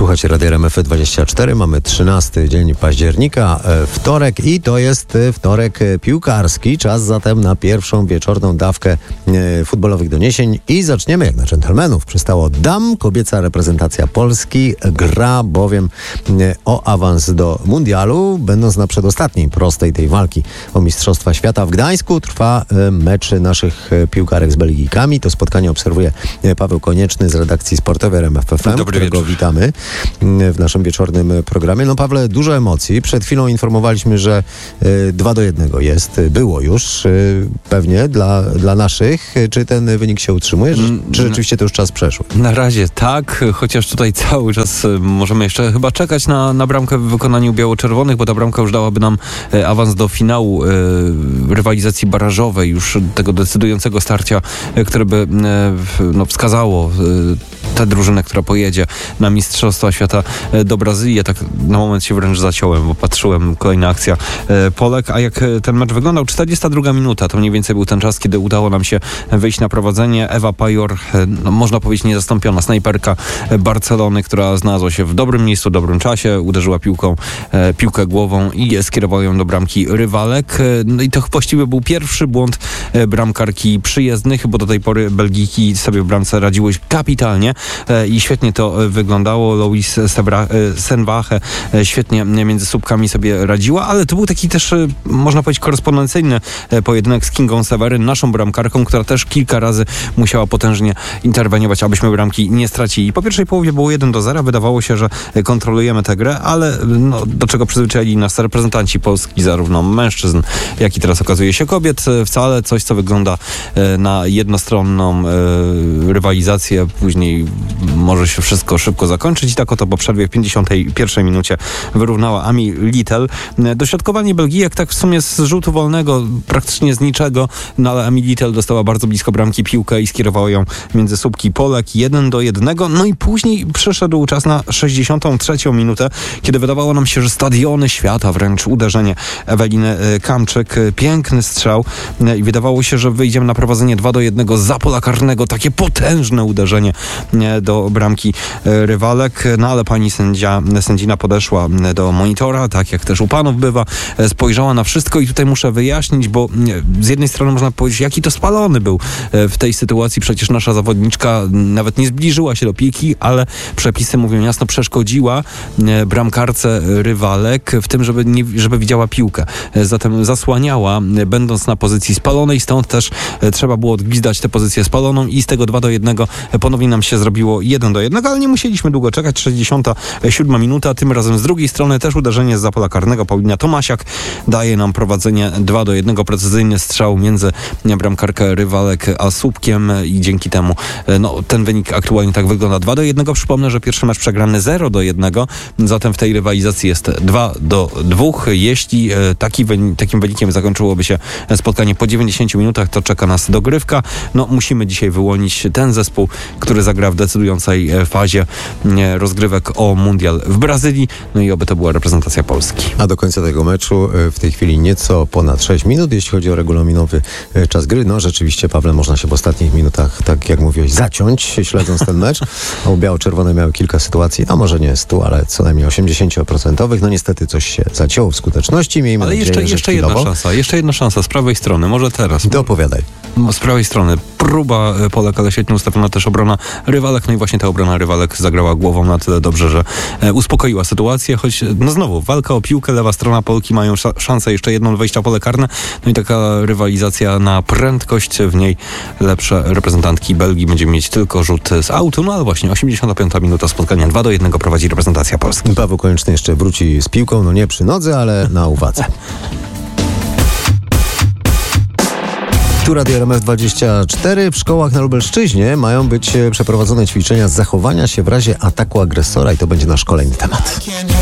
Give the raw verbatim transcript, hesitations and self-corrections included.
Słuchajcie Radia R M F dwadzieścia cztery, mamy trzynasty dzień października, e, wtorek i to jest e, wtorek piłkarski. Czas zatem na pierwszą wieczorną dawkę e, futbolowych doniesień i zaczniemy jak na dżentelmenów. Przystało dam, kobieca reprezentacja Polski gra bowiem e, o awans do mundialu, będąc na przedostatniej prostej tej walki o Mistrzostwa Świata w Gdańsku. Trwa e, mecz naszych e, piłkarek z Belgijkami. To spotkanie obserwuje e, Paweł Konieczny z redakcji sportowej R M F F M, Dobry którego wieczór. witamy w naszym wieczornym programie. No Pawle, dużo emocji. Przed chwilą informowaliśmy, że y, dwa do jednego jest. Było już y, pewnie dla, dla naszych. Czy ten wynik się utrzymuje? Czy, czy rzeczywiście to już czas przeszły? Na razie tak, chociaż tutaj cały czas y, możemy jeszcze chyba czekać na, na bramkę w wykonaniu biało-czerwonych, bo ta bramka już dałaby nam y, awans do finału y, rywalizacji barażowej, już tego decydującego starcia, y, które by y, no, wskazało y, tę drużynę, która pojedzie na Mistrzostwa Świata do Brazylii. Ja tak na moment się wręcz zaciąłem, bo patrzyłem, kolejna akcja Polek, a jak ten mecz wyglądał, czterdziesta druga minuta, to mniej więcej był ten czas, kiedy udało nam się wyjść na prowadzenie. Ewa Pajor, no, można powiedzieć niezastąpiona snajperka Barcelony, która znalazła się w dobrym miejscu, w dobrym czasie, uderzyła piłką, piłkę głową i skierowała ją do bramki rywalek. No i to właściwie był pierwszy błąd bramkarki przyjezdnych, bo do tej pory Belgijki sobie w bramce radziły kapitalnie i świetnie to wyglądało. Louis Senwache świetnie między słupkami sobie radziła, ale to był taki też, można powiedzieć, korespondencyjny pojedynek z Kingą Seweryn, naszą bramkarką, która też kilka razy musiała potężnie interweniować, abyśmy bramki nie stracili. Po pierwszej połowie było jeden do zera. Wydawało się, że kontrolujemy tę grę, ale no, do czego przyzwyczaili nas reprezentanci Polski, zarówno mężczyzn, jak i teraz okazuje się kobiet. Wcale coś, co wygląda na jednostronną rywalizację. Później może się wszystko szybko zakończyć i tak oto po przerwie w pięćdziesiątej pierwszej minucie wyrównała Ami Little. Dośrodkowanie Belgijek tak w sumie z rzutu wolnego, praktycznie z niczego, no ale Ami Little dostała bardzo blisko bramki piłkę i skierowała ją między słupki Polek jeden do jednego. No i później przyszedł czas na sześćdziesiątą trzecią minutę, kiedy wydawało nam się, że stadiony świata, wręcz uderzenie Eweliny Kamczyk, piękny strzał i wydawało się, że wyjdziemy na prowadzenie dwa do jednego za pola karnego, takie potężne uderzenie do bramki rywalek, no ale pani sędzia, sędzina podeszła do monitora, tak jak też u panów bywa, spojrzała na wszystko i tutaj muszę wyjaśnić, bo z jednej strony można powiedzieć, jaki to spalony był w tej sytuacji, przecież nasza zawodniczka nawet nie zbliżyła się do piłki, ale przepisy mówią jasno, przeszkodziła bramkarce rywalek w tym, żeby, nie, żeby widziała piłkę. Zatem zasłaniała, będąc na pozycji spalonej, stąd też trzeba było odgwizdać tę pozycję spaloną i z tego dwa do jednego ponownie nam się zrobiło jeden do jednego, ale nie musieliśmy długo czekać. sześćdziesiąta siódma minuta, tym razem z drugiej strony też uderzenie z pola karnego. Paulina Tomasiak daje nam prowadzenie dwa do jednego, precyzyjny strzał między bramkarkę rywalek a słupkiem i dzięki temu no, ten wynik aktualnie tak wygląda. dwa do jednego. Przypomnę, że pierwszy mecz przegrany zero do jednego, zatem w tej rywalizacji jest dwa do dwóch. Jeśli taki wynik, takim wynikiem zakończyłoby się spotkanie po dziewięćdziesięciu minutach, to czeka nas dogrywka. No, musimy dzisiaj wyłonić ten zespół, który zagra w decydującej fazie rozgrywek o mundial w Brazylii. No i oby to była reprezentacja Polski. A do końca tego meczu w tej chwili nieco ponad sześć minut, jeśli chodzi o regulaminowy czas gry. No rzeczywiście, Pawle, można się w ostatnich minutach, tak jak mówiłeś, zaciąć, śledząc ten mecz. O, biało-czerwone miały kilka sytuacji, a może nie stu, ale co najmniej osiemdziesiąt procent. No niestety coś się zacięło w skuteczności. Miejmy ale nadzieję, jeszcze, że jeszcze chwilowo. jedna szansa, jeszcze jedna szansa z prawej strony, może teraz. Dopowiadaj. Z prawej strony próba Polek, ale świetnie ustawiona też obrona rywalek, no i właśnie ta obrona rywalek zagrała głową na tyle dobrze, że e, uspokoiła sytuację, choć no znowu walka o piłkę, lewa strona Polki mają sz- szansę jeszcze jedną wejścia pole karne, no i taka rywalizacja na prędkość, w niej lepsze reprezentantki Belgii, będziemy mieć tylko rzut z autu, no ale właśnie osiemdziesiąta piąta minuta spotkania, dwa do jednego prowadzi reprezentacja Polski. Paweł Konieczny jeszcze wróci z piłką, no nie przy nodze, ale na uwadze. Tu Radio R M F dwadzieścia cztery. W szkołach na Lubelszczyźnie mają być przeprowadzone ćwiczenia z zachowania się w razie ataku agresora i to będzie nasz kolejny temat.